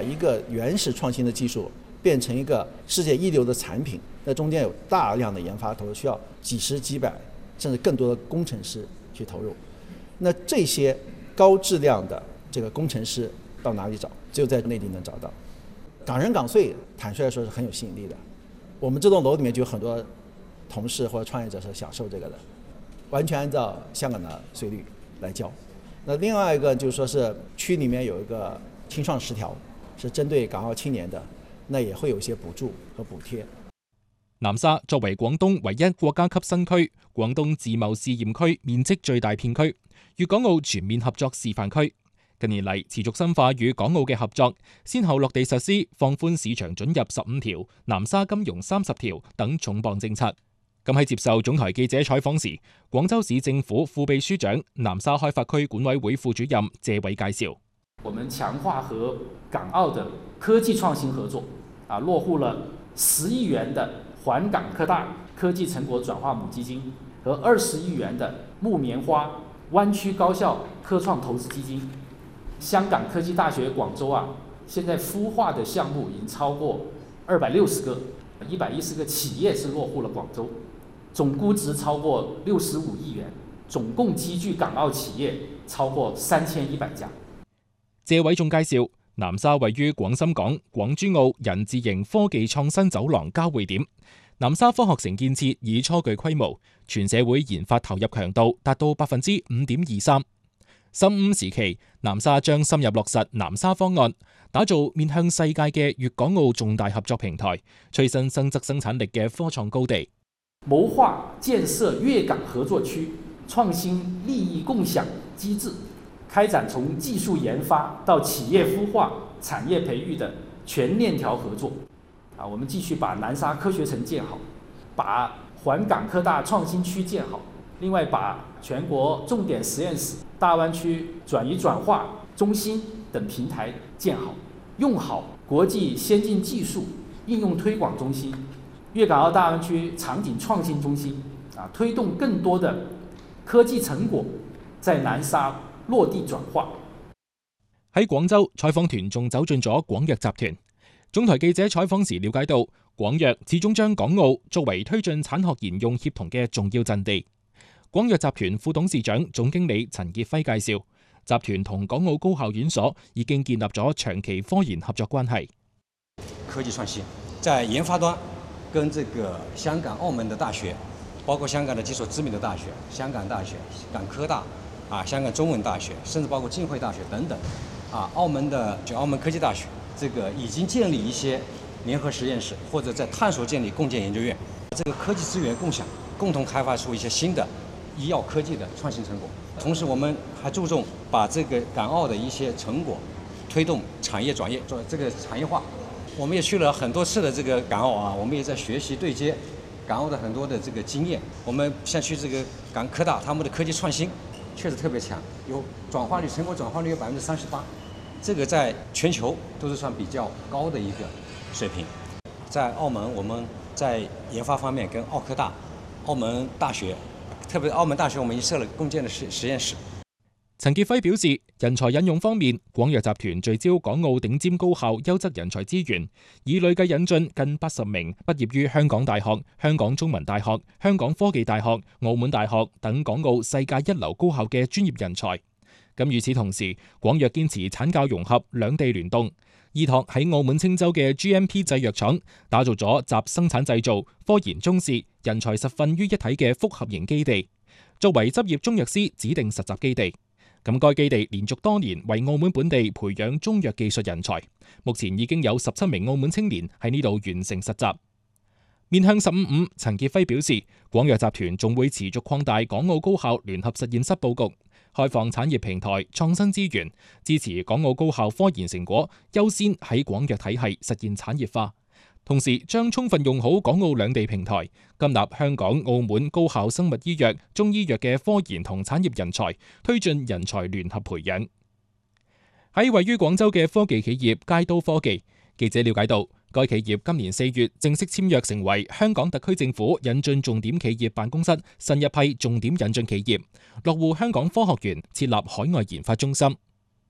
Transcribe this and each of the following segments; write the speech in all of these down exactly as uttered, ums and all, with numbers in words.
一个原始創新的技術變成一個世界一流的產品，那中間有大量的研發投入，需要幾十幾百甚至更多的工程師去投入。那這些高質量的這個工程師到哪裡找？只有在內地能找到。港人港稅坦率來說是很有吸引力的，我們這棟樓裡面就有很多同事或者創業者是享受這個的，完全按照香港的稅率來交。那另外一個就是說是區裡面有一個青創十條，是針對港澳青年的，那也會有一些補助和補貼。 南沙作為廣東唯一國家級新區、廣東自貿試驗區面積最大片區、粵港澳全面合作示範區，近年嚟持續深化與港澳嘅合作，先後落地實施放寬市場准入十五條、南沙金融三十條等重磅政策。咁喺接受總台記者採訪時，廣州市政府副秘書長、南沙開發區管委會副主任謝偉介紹： 我們強化和港澳的科技創新合作，啊，落戶了十億元的環港科大科技成果轉化母基金和二十億元的木棉花灣區高校科創投資基金。香港科技大學廣州啊，現在孵化的項目已經超過二百六十個，一百一十個企業是落戶了廣州。總估值超過六十五億元，總共積聚港澳企業超過三千一百家。 謝偉仲介紹，南沙位於廣深港、廣珠澳人字形科技創新走廊交匯點，南沙科學城建設已初具規模，全社會研發投入強度達到百分之五點二三。十五時期，南沙將深入落實南沙方案，打造面向世界嘅粵港澳重大合作平台，催生新質生產力嘅科創高地。 謀劃建設粵港合作區，創新利益共享機制，開展從技術研發到企業孵化、產業培育的全鏈條合作。啊，我們繼續把南沙科學城建好，把環港科大創新區建好，另外把全國重點實驗室、大灣區轉移轉化中心等平台建好，用好國際先進技術應用推廣中心、粵港澳大灣區場景創新中心，啊，推動更多的科技成果在南沙落地轉化。 喺廣州，採訪團仲走進咗廣藥集團。總台記者採訪時了解到，廣藥始終將港澳作為推進產學研用協同嘅重要陣地。廣藥集團副董事長、總經理陳傑輝介紹，集團同港澳高校院所已經建立咗長期科研合作關係。 科技創新在研發端，跟這個香港、澳門的大學，包括香港的幾所知名的大學，香港大學、港科大，啊，香港中文大學，甚至包括浸會大學等等，啊，澳門的就澳門科技大學，這個已經建立一些聯合實驗室，或者在探索建立共建研究院，這個科技資源共享，共同開發出一些新的醫藥科技的創新成果。同時，我們還注重把這個港澳的一些成果推動產業轉業，做這個產業化。我們也去了很多次的這個港澳啊，我們也在學習對接港澳的很多的這個經驗。我們像去這個港科大，他們的科技創新確實特別強，有轉化率，成果轉化率有百分之三十八，這個在全球都是算比較高的一個水平。在澳門，我們在研發方面跟澳科大、澳門大學，特別澳門大學，我們已經設了共建的實實驗室。 陳傑輝表示，人才引用方面，廣藥集團聚焦港澳頂尖高校優質人才資源，已累計引進近八十名畢業於香港大學、香港中文大學、香港科技大學、澳門大學等港澳世界一流高校嘅專業人才。咁與此同時，廣藥堅持產教融合、兩地聯動，依託喺澳門青州嘅 G M P 製藥廠，打造咗集生產製造、科研中試、人才實訓於一體嘅複合型基地，作為執業中藥師指定實習基地。咁該基地連續多年為澳門本地培養中藥技術人才，目前已經有十七名澳門青年喺呢度完成實習。面向十五五，陳傑輝表示，廣藥集團仲會持續擴大港澳高校聯合實驗室佈局，開放產業平台、創新資源，支持港澳高校科研成果優先喺廣藥體系實現產業化。同時將充分用好港澳兩地平台，吸納香港、澳門高校生物醫藥、中醫藥嘅科研同產業人才，推進人才聯合培養。喺位於廣州嘅科技企業佳都科技，記者了解到，該企業今年四月正式簽約成為香港特區政府引進重點企業辦公室新一批重點引進企業，落戶香港科學園，設立海外研發中心。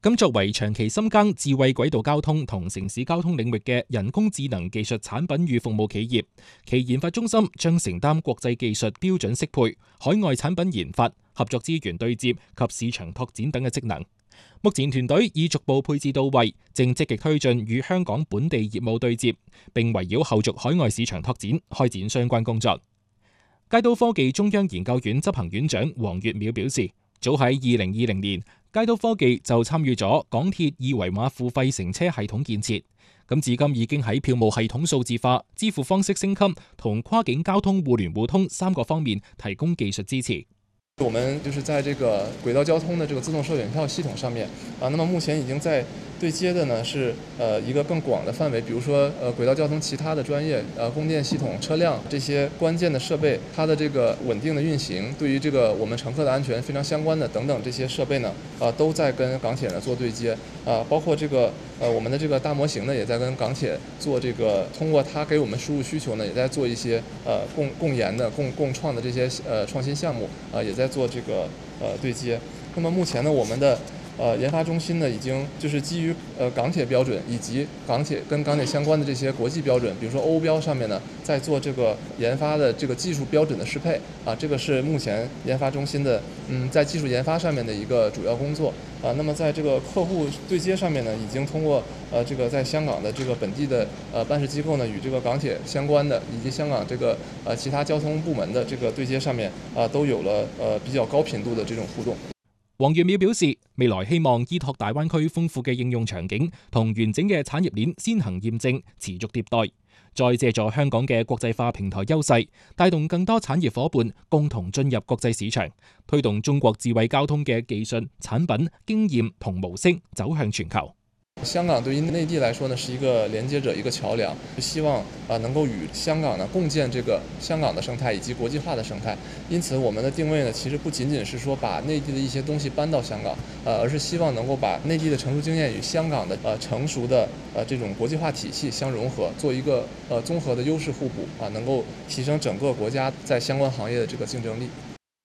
咁作為長期深耕智慧軌道交通同城市交通領域嘅人工智能技術產品與服務企業，其研發中心將承擔國際技術標準適配、海外產品研發、合作資源對接及市場拓展等嘅職能。目前團隊已逐步配置到位，正積極推進與香港本地業務對接，並圍繞後續海外市場拓展開展相關工作。佳都科技中央研究院執行院長黃月淼表示，早喺二零二零年，佳都科技就參與咗港鐵二維碼付費乘車系統建設，咁至今已經喺票務系統數字化、支付方式升級同跨境交通互聯互通三個方面提供技術支持。 我們就是在這個軌道交通的這個自動售票票系統上面啊，那麼目前已經在對接的呢是呃一個更廣的範圍，比如說呃軌道交通其他的專業呃供電系統、車輛這些關鍵的設備，它的這個穩定的運行，對於這個我們乘客的安全非常相關的等等這些設備呢，啊都在跟港鐵呢做對接啊，包括這個呃我們的這個大模型呢也在跟港鐵做這個，通過它給我們輸入需求呢，也在做一些呃共共研的共共創的這些呃創新項目啊，也在做這個呃對接。那麼目前呢，我們的呃研發中心呢，已經就是基於呃港鐵標準以及港鐵跟港鐵相關的這些國際標準，比如說歐標上面呢，在做這個研發的這個技術標準的適配啊，這個是目前研發中心的嗯在技術研發上面的一個主要工作啊。那麼在這個客戶對接上面呢，已經通過呃這個在香港的這個本地的呃辦事機構呢，與這個港鐵相關的以及香港這個呃其他交通部門的這個對接上面啊，都有了呃比較高頻度的這種互動。 黃月淼表示，未來希望依託大灣區豐富嘅應用場景同完整嘅產業鏈先行驗證，持續迭代，再借助香港嘅國際化平台優勢，帶動更多產業夥伴共同進入國際市場，推動中國智慧交通嘅技術、產品、經驗同模式走向全球。 香港對於內地來說呢，是一個連接者，一個橋樑，希望啊能夠與香港呢共建這個香港的生態以及國際化的生態。因此，我們的定位呢，其實不僅僅是說把內地的一些東西搬到香港，呃，而是希望能夠把內地的成熟經驗與香港的呃成熟的呃這種國際化體系相融合，做一個呃綜合的優勢互補啊，能夠提升整個國家在相關行業的這個競爭力。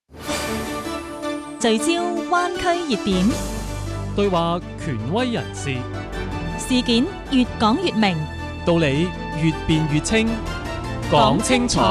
聚焦灣區熱點， 對話權威人士， 事件越講越明， 道理越辯越清，講清楚。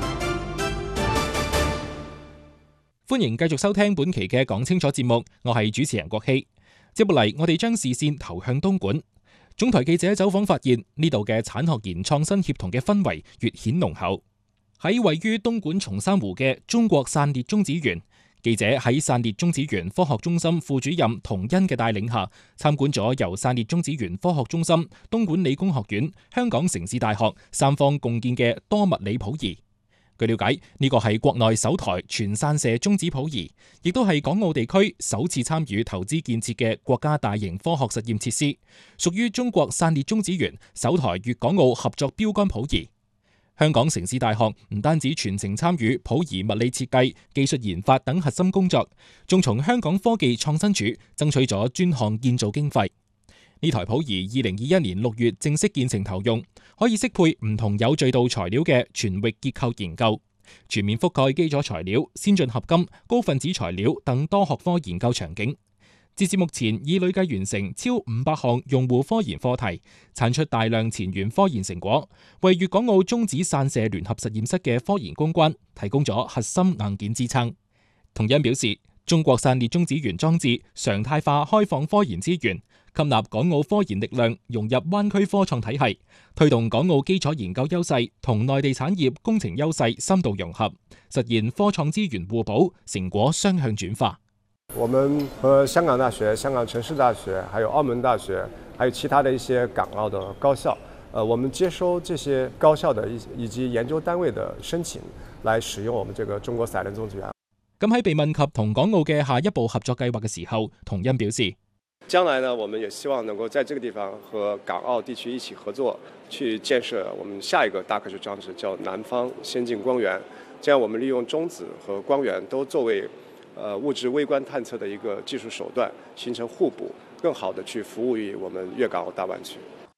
歡迎繼續收聽本期嘅講清楚節目，我係主持人郭希。接落嚟，我哋將視線投向東莞。總台記者走訪發現，呢度嘅產學研創新協同嘅氛圍越顯濃厚。喺位於東莞松山湖嘅中國散裂中子園，記者喺散裂中子園科學中心副主任童欣嘅帶領下，參觀咗由散裂中子園科學中心、東莞理工學院、香港城市大學三方共建嘅多物理譜儀。據了解，呢個係國內首台全散射中子譜儀，亦都係港澳地區首次參與投資建設嘅國家大型科學實驗設施，屬於中國散裂中子園首台粵港澳合作標杆譜儀。香港城市大學唔單止全程參與譜儀物理設計、技術研發等核心工作，仲從香港科技創新署爭取咗專項建造經費。呢台譜儀二零二一年六月正式建成投用，可以適配唔同有序度材料嘅全域結構研究，全面覆蓋基礎材料、先進合金、高分子材料等多學科研究場景。截至目前，已累計完成超五百項用戶科研課題，產出大量前沿科研成果，為粵港澳中子散射聯合實驗室嘅科研攻關提供咗核心硬件支撐。童欣表示，中國散裂中子園裝置常態化開放科研資源，吸納港澳科研力量，融入灣區科創體系，推動港澳基礎研究優勢同內地產業工程優勢深度融合，實現科創資源互補，成果雙向轉化。 我們和香港大學、香港城市大學，還有澳門大學，還有其他的一些港澳的高校，呃，我們接收這些高校的以及研究單位的申請，來使用我們這個中國散裂中子園。 咁喺被問及同港澳嘅下一步合作計劃嘅時候，童欣表示， 將來呢，我們也希望能夠在這個地方和港澳地區一起合作，去建設我們下一個大科學裝置，叫南方先進光源。這樣我們利用中子和光源都作為呃，物質微觀探測的一個技術手段，形成互補，更好的去服務於我們粵港澳大灣區。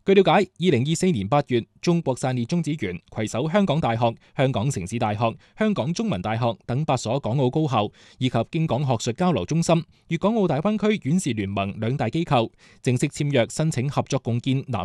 據了解，二零二四年八月，中國散裂中子源攜手香港大學、香港城市大學、香港中文大學等八所港澳高校，以及京港學術交流中心、粵港澳大灣區院士聯盟兩大機構，正式簽約申請合作共建南